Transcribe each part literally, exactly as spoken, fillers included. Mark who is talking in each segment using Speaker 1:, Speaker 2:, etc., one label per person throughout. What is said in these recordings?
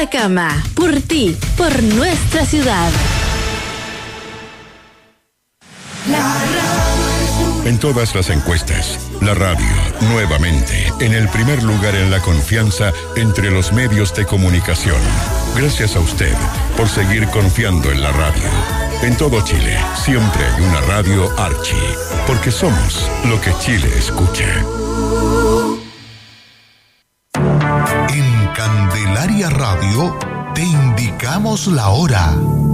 Speaker 1: Atacama, por ti, por nuestra ciudad.
Speaker 2: En todas las encuestas, la radio, nuevamente, en el primer lugar en la confianza entre los medios de comunicación. Gracias a usted por seguir confiando en la radio. En todo Chile, siempre hay una radio Archi, porque somos lo que Chile escucha.
Speaker 3: En Candelaria Radio, te indicamos la hora.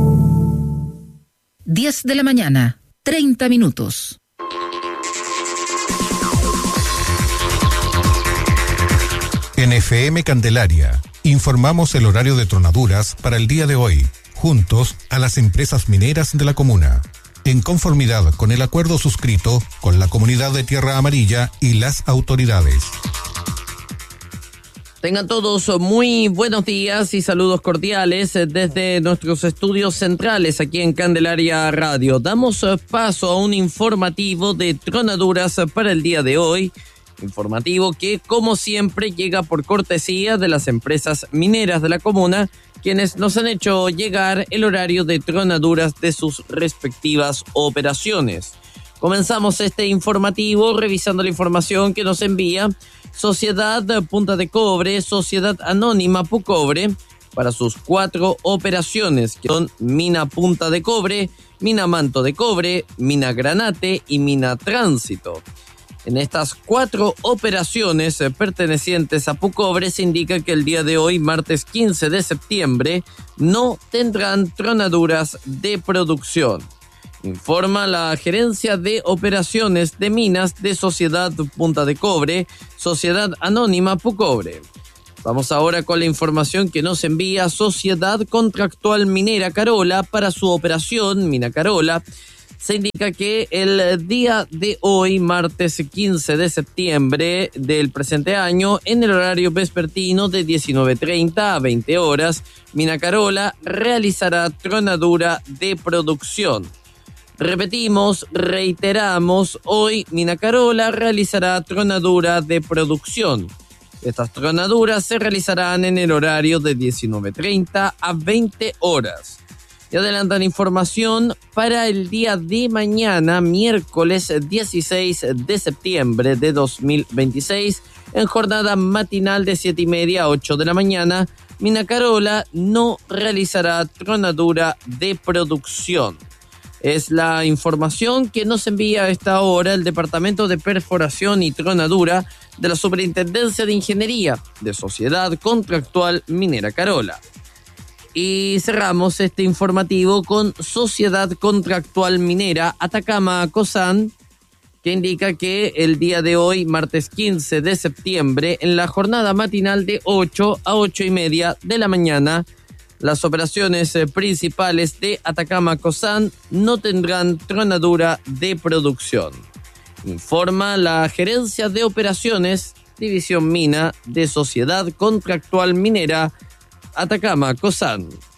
Speaker 4: diez de la mañana, treinta minutos.
Speaker 3: En F M Candelaria, informamos el horario de tronaduras para el día de hoy, juntos a las empresas mineras de la comuna, en conformidad con el acuerdo suscrito con la comunidad de Tierra Amarilla y las autoridades.
Speaker 5: Tengan todos muy buenos días y saludos cordiales desde nuestros estudios centrales aquí en Candelaria Radio. Damos paso a un informativo de tronaduras para el día de hoy. Informativo que, como siempre, llega por cortesía de las empresas mineras de la comuna, quienes nos han hecho llegar el horario de tronaduras de sus respectivas operaciones. Comenzamos este informativo revisando la información que nos envía Sociedad Punta de Cobre, Sociedad Anónima Pucobre, para sus cuatro operaciones, que son Mina Punta de Cobre, Mina Manto de Cobre, Mina Granate y Mina Tránsito. En estas cuatro operaciones eh, pertenecientes a Pucobre se indica que el día de hoy, martes quince de septiembre, no tendrán tronaduras de producción. Informa la Gerencia de Operaciones de Minas de Sociedad Punta de Cobre, Sociedad Anónima Pucobre. Vamos ahora con la información que nos envía Sociedad Contractual Minera Carola para su operación Mina Carola. Se indica que el día de hoy, martes quince de septiembre del presente año, en el horario vespertino de diecinueve treinta a veinte horas, Mina Carola realizará tronadura de producción. Repetimos, reiteramos, hoy Mina Carola realizará tronadura de producción. Estas tronaduras se realizarán en el horario de diecinueve treinta a veinte horas. Y adelantan información para el día de mañana, miércoles dieciséis de septiembre de dos mil veintiséis, en jornada matinal de siete y media a ocho de la mañana, Mina Carola no realizará tronadura de producción. Es la información que nos envía a esta hora el Departamento de Perforación y Tronadura de la Superintendencia de Ingeniería de Sociedad Contractual Minera Carola. Y cerramos este informativo con Sociedad Contractual Minera Atacama Cosán, que indica que el día de hoy, martes quince de septiembre, en la jornada matinal de ocho a ocho y media de la mañana, las operaciones principales de Atacama Cosán no tendrán tronadura de producción. Informa la Gerencia de Operaciones, División Mina de Sociedad Contractual Minera Atacama Cosán.